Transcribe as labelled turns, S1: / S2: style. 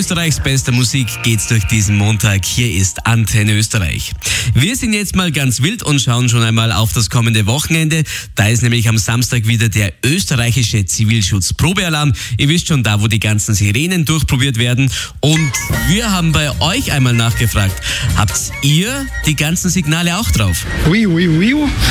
S1: Österreichs bester Musik geht's durch diesen Montag. Hier ist Antenne Österreich. Wir sind jetzt mal ganz wild und schauen schon einmal auf das kommende Wochenende. Da ist nämlich am Samstag wieder der österreichische Zivilschutz-Probealarm. Ihr wisst schon, da wo die ganzen Sirenen durchprobiert werden. Und wir haben bei euch einmal nachgefragt, habt ihr die ganzen Signale auch drauf?
S2: Oui.